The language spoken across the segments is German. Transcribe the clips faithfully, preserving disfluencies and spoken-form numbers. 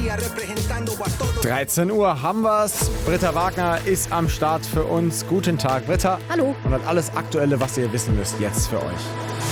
dreizehn Uhr haben wir's. Britta Wagner ist am Start für uns. Guten Tag, Britta. Hallo. Und hat alles Aktuelle, was ihr wissen müsst, jetzt für euch.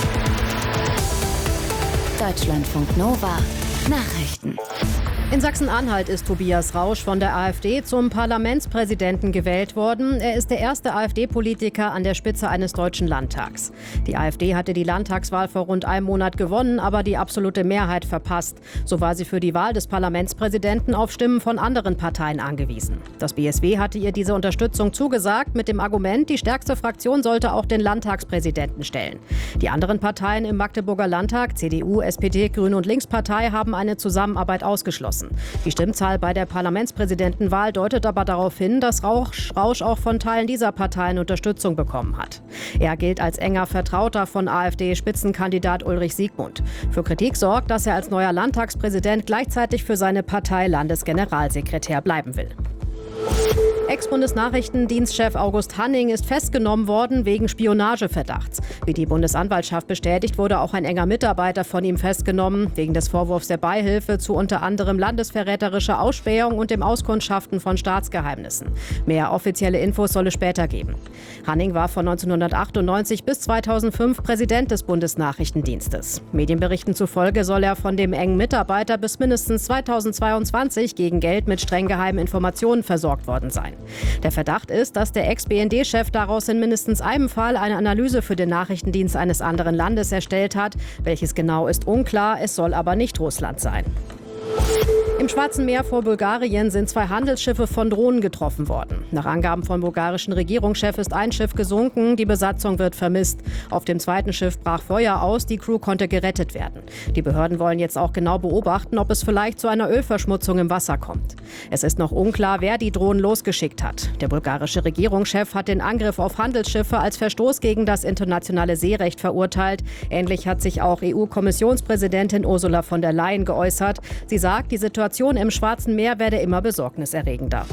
Deutschlandfunk Nova Nachrichten. In Sachsen-Anhalt ist Tobias Rausch von der AfD zum Parlamentspräsidenten gewählt worden. Er ist der erste AfD-Politiker an der Spitze eines deutschen Landtags. Die AfD hatte die Landtagswahl vor rund einem Monat gewonnen, aber die absolute Mehrheit verpasst. So war sie für die Wahl des Parlamentspräsidenten auf Stimmen von anderen Parteien angewiesen. Das B S W hatte ihr diese Unterstützung zugesagt mit dem Argument, die stärkste Fraktion sollte auch den Landtagspräsidenten stellen. Die anderen Parteien im Magdeburger Landtag, C D U, S P D, Grüne und Linkspartei, haben eine Zusammenarbeit ausgeschlossen. Die Stimmzahl bei der Parlamentspräsidentenwahl deutet aber darauf hin, dass Rausch, Rausch auch von Teilen dieser Parteien Unterstützung bekommen hat. Er gilt als enger Vertrauter von AfD-Spitzenkandidat Ulrich Siegmund. Für Kritik sorgt, dass er als neuer Landtagspräsident gleichzeitig für seine Partei Landesgeneralsekretär bleiben will. Ex-Bundesnachrichtendienstchef August Hanning ist festgenommen worden wegen Spionageverdachts. Wie die Bundesanwaltschaft bestätigt, wurde auch ein enger Mitarbeiter von ihm festgenommen, wegen des Vorwurfs der Beihilfe zu unter anderem landesverräterischer Ausspähung und dem Auskundschaften von Staatsgeheimnissen. Mehr offizielle Infos soll es später geben. Hanning war von neunzehnhundertachtundneunzig bis zweitausendfünf Präsident des Bundesnachrichtendienstes. Medienberichten zufolge soll er von dem engen Mitarbeiter bis mindestens zweitausendzweiundzwanzig gegen Geld mit streng geheimen Informationen versorgt worden sein. Der Verdacht ist, dass der Ex-B N D-Chef daraus in mindestens einem Fall eine Analyse für den Nachrichtendienst eines anderen Landes erstellt hat. Welches genau ist unklar, es soll aber nicht Russland sein. Im Schwarzen Meer vor Bulgarien sind zwei Handelsschiffe von Drohnen getroffen worden. Nach Angaben vom bulgarischen Regierungschef ist ein Schiff gesunken, die Besatzung wird vermisst. Auf dem zweiten Schiff brach Feuer aus, die Crew konnte gerettet werden. Die Behörden wollen jetzt auch genau beobachten, ob es vielleicht zu einer Ölverschmutzung im Wasser kommt. Es ist noch unklar, wer die Drohnen losgeschickt hat. Der bulgarische Regierungschef hat den Angriff auf Handelsschiffe als Verstoß gegen das internationale Seerecht verurteilt. Ähnlich hat sich auch E U-Kommissionspräsidentin Ursula von der Leyen geäußert. Sie sagt, die Situation im Schwarzen Meer werde immer besorgniserregender.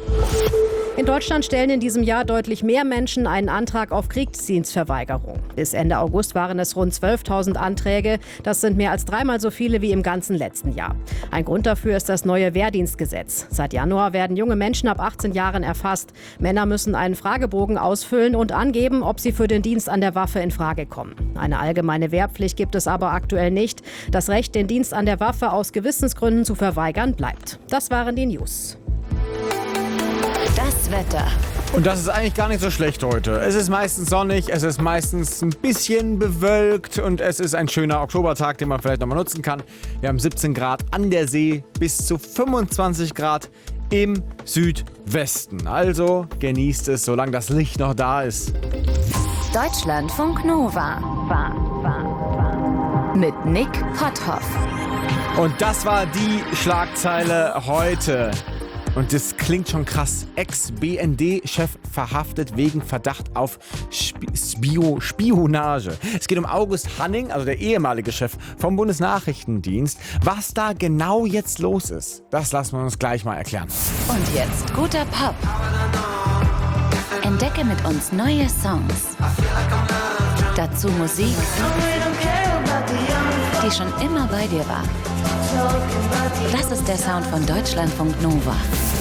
In Deutschland stellen in diesem Jahr deutlich mehr Menschen einen Antrag auf Kriegsdienstverweigerung. Bis Ende August waren es rund zwölftausend Anträge. Das sind mehr als dreimal so viele wie im ganzen letzten Jahr. Ein Grund dafür ist das neue Wehrdienstgesetz. Seit Januar werden junge Menschen ab achtzehn Jahren erfasst. Männer müssen einen Fragebogen ausfüllen und angeben, ob sie für den Dienst an der Waffe in Frage kommen. Eine allgemeine Wehrpflicht gibt es aber aktuell nicht. Das Recht, den Dienst an der Waffe aus Gewissensgründen zu verweigern, bleibt. Das waren die News. Das Wetter. Und das ist eigentlich gar nicht so schlecht heute. Es ist meistens sonnig, es ist meistens ein bisschen bewölkt und es ist ein schöner Oktobertag, den man vielleicht nochmal nutzen kann. Wir haben siebzehn Grad an der See, bis zu fünfundzwanzig Grad im Südwesten. Also genießt es, solange das Licht noch da ist. Deutschlandfunk Nova. Mit Nick Potthoff. Und das war die Schlagzeile heute. Und das klingt schon krass. Ex-B N D-Chef verhaftet wegen Verdacht auf Sp- Spio- Spionage. Es geht um August Hanning, also der ehemalige Chef vom Bundesnachrichtendienst. Was da genau jetzt los ist, das lassen wir uns gleich mal erklären. Und jetzt guter Pop. Entdecke mit uns neue Songs. Dazu Musik, die schon immer bei dir war. Das ist der Sound von Deutschlandfunk Nova.